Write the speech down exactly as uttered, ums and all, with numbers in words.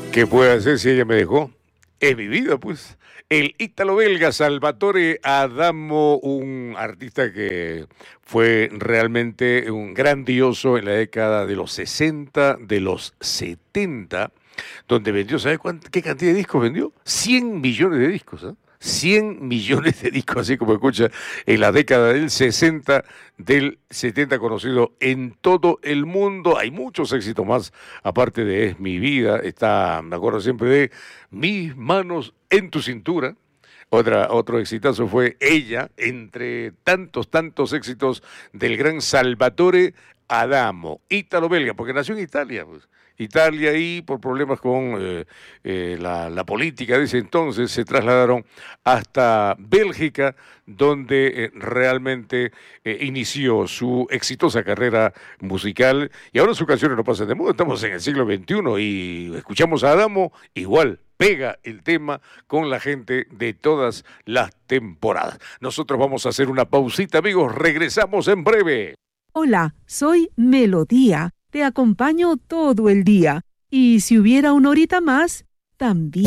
¿Qué puedo hacer si ella me dejó? Es mi vida, pues. El ítalo-belga Salvatore Adamo, un artista que fue realmente un grandioso en la década de los sesenta, de los setenta, donde vendió, ¿sabe cuánta, qué cantidad de discos vendió? cien millones de discos, ¿eh? cien millones de discos, así como escucha, en la década del sesenta, del setenta, conocido en todo el mundo. Hay muchos éxitos más, aparte de Es mi vida, está, me acuerdo siempre de Mis manos en tu cintura. Otra, otro exitazo fue Ella, entre tantos, tantos éxitos del gran Salvatore Adamo, ítalo-belga, porque nació en Italia, pues. Italia, y por problemas con eh, eh, la, la política de ese entonces se trasladaron hasta Bélgica, donde eh, realmente eh, inició su exitosa carrera musical, y ahora sus canciones no pasan de moda. Estamos en el siglo veintiuno y escuchamos a Adamo, igual pega el tema con la gente de todas las temporadas. Nosotros vamos a hacer una pausita, amigos, regresamos en breve. Hola, soy Melodía. Te acompaño todo el día. Y si hubiera una horita más, también.